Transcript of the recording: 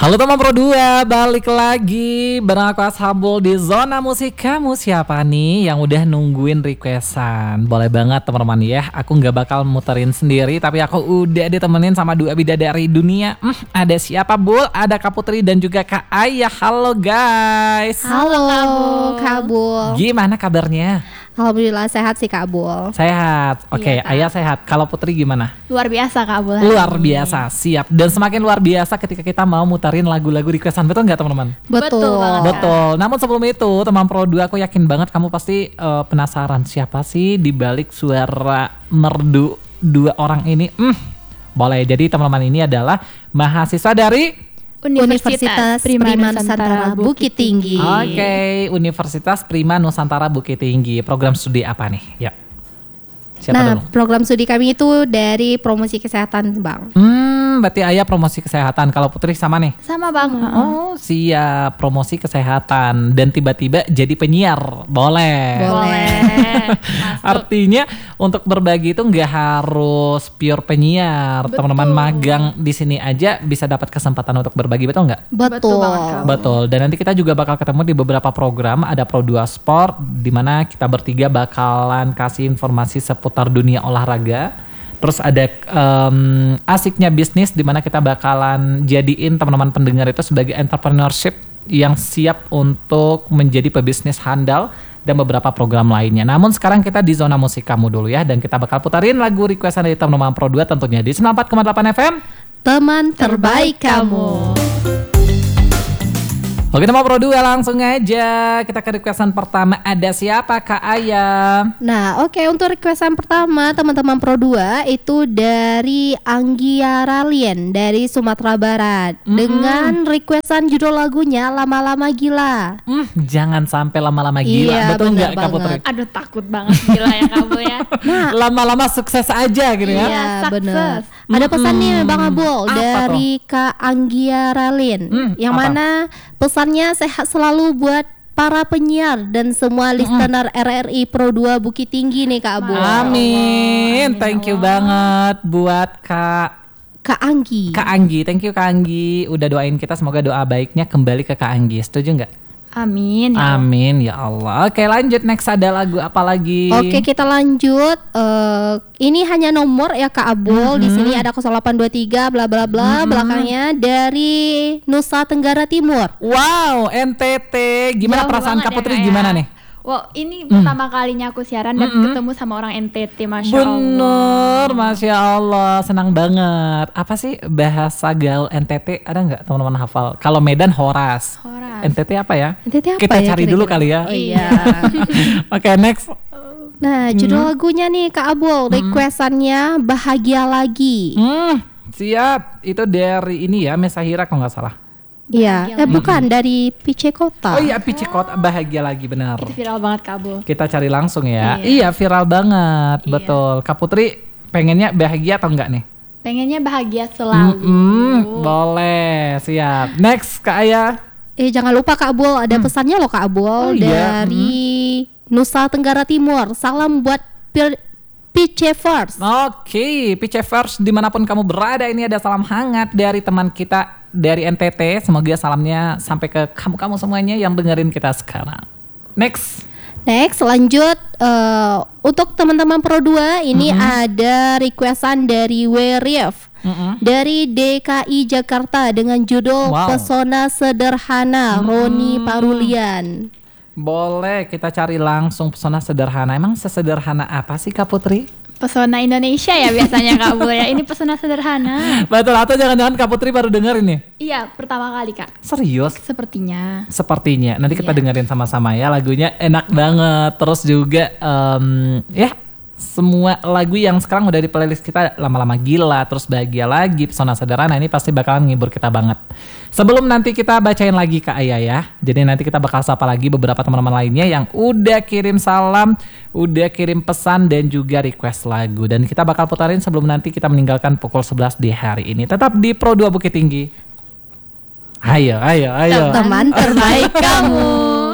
Halo teman Pro 2, balik lagi bareng aku Ashabul di Zona Musik. Kamu siapa nih yang udah nungguin requestan? Boleh banget teman-teman ya, aku gak bakal muterin sendiri, tapi aku udah ditemenin sama dua bidadari dunia. Ada siapa Bul? Ada Kak Putri dan juga Kak Ayah. Halo guys. Halo Kak Bul. Gimana kabarnya? Alhamdulillah sehat sih Kak Bul. Sehat, oke. Iya, Kak. Ayah sehat. Kalau Putri gimana? Luar biasa Kak Bul. Luar biasa, siap. Dan semakin luar biasa ketika kita mau muterin lagu-lagu requestan, betul nggak teman-teman? Betul banget. Betul. Namun sebelum itu, teman Pro 2, aku yakin banget kamu pasti penasaran siapa sih di balik suara merdu dua orang ini. Boleh. Jadi teman-teman ini adalah mahasiswa dari Universitas Prima Nusantara Bukit Tinggi. Oke, Universitas Prima Nusantara Bukit Tinggi. Program studi apa nih? Ya. Siapa Nah, dulu? program studi kami itu dari promosi kesehatan, Bang. Berarti Ayah promosi kesehatan. Kalau Putri sama nih? Sama Bang. Oh, siap, promosi kesehatan dan tiba-tiba jadi penyiar. Boleh. Boleh. Masuk. Artinya untuk berbagi itu nggak harus pure penyiar. Betul. Teman-teman magang di sini aja bisa dapat kesempatan untuk berbagi, betul nggak? Betul banget, Kak. Betul. Dan nanti kita juga bakal ketemu di beberapa program. Ada Pro 2 Sport, di mana kita bertiga bakalan kasih informasi seputar dunia olahraga. Terus ada asiknya bisnis, di mana kita bakalan jadiin teman-teman pendengar itu sebagai entrepreneurship yang siap untuk menjadi pebisnis handal dan beberapa program lainnya. Namun sekarang kita di zona musik kamu dulu ya, dan kita bakal putarin lagu requestan dari teman-teman Pro 2 tentunya di 94,8 FM. Teman terbaik kamu. Oke teman Pro 2, langsung aja kita ke requestan pertama. Ada siapa Kak Ayah? Nah, oke, untuk requestan pertama teman-teman Pro 2 itu dari Anggia Ralien dari Sumatera Barat dengan requestan judul lagunya Lama-lama Gila. Jangan sampai lama-lama gila. Iya, Betul bener nggak Kak banget. Putri? Aduh takut banget gila ya Kak Bul ya. Lama-lama sukses aja gitu ya. Iya, sukses. benar. Ada pesan nih Bang Abul Apa dari Kak Anggia Ralin, yang apa? mana pesannya sehat selalu buat para penyiar dan semua listener RRI Pro 2 Bukit Tinggi nih Kak Abul. Amin. Thank you banget buat Kak Anggi. Kak Anggi. Thank you Kak Anggi udah doain kita, semoga doa baiknya kembali ke Kak Anggi. Setuju nggak? Amin. Amin ya Allah. Oke, lanjut, next ada lagu apa lagi? Oke, kita lanjut. Ini hanya nomor ya Kak Abul. Di sini ada 0823 bla bla bla belakangnya dari Nusa Tenggara Timur. Wow, NTT. Gimana Jauh perasaan banget Kak ya, Putri? Kak, ya. Gimana nih? Wow, ini pertama kalinya aku siaran dan ketemu sama orang NTT, Masya Allah. Bener, Masya Allah, senang banget. Apa sih bahasa gaul NTT? Ada nggak teman-teman hafal? Kalau Medan Horas. Horas. NTT apa ya? NTT apa Kita ya cari dulu kira-kira? kali ya. Oh iya. Oke, next. Nah, judul lagunya nih Kak Abul, requestannya Bahagia Lagi. Siap. Itu dari ini ya, Mesahira kalau nggak salah. Iya, bukan dari Pice Kota. Oh iya, Picikot, Bahagia Lagi, benar. Itu viral banget Kak Bul. Kita cari langsung ya. Iya. Iya, viral banget. Iya. Betul. Kak Putri pengennya bahagia atau enggak nih? Pengennya bahagia selalu. Boleh, siap. Next, Kak Ayah. Jangan lupa Kak Abul, ada pesannya loh Kak Abul Oh iya. dari Nusa Tenggara Timur. Salam buat Pice First. Oke, PC First dimanapun kamu berada, ini ada salam hangat dari teman kita dari NTT. Semoga salamnya sampai ke kamu-kamu semuanya yang dengerin kita sekarang. Next. Next, lanjut untuk teman-teman Pro 2 ini ada requestan dari Werief dari DKI Jakarta dengan judul Wow. Pesona Sederhana Roni Parulian. Boleh, kita cari langsung Pesona Sederhana. Emang sesederhana apa sih Kak Putri? Pesona Indonesia ya biasanya Kak Bul ya. Ini pesona sederhana. Betul, atau jangan-jangan Kak Putri baru denger ini? Iya, pertama kali Kak. Serius? Sepertinya. Sepertinya. Nanti kita Iya. dengerin sama-sama ya. Lagunya enak banget. Terus juga ya semua lagu yang sekarang udah di playlist kita, Lama-lama Gila, terus Bahagia Lagi, Pesona Sederhana, ini pasti bakalan ngibur kita banget. Sebelum nanti kita bacain lagi Kak Ayah ya. Jadi nanti kita bakal sapa lagi beberapa teman-teman lainnya yang udah kirim salam, udah kirim pesan dan juga request lagu. Dan kita bakal putarin sebelum nanti kita meninggalkan pukul 11 di hari ini. Tetap di Pro 2 Bukit Tinggi. Ayo. Teman terbaik kamu.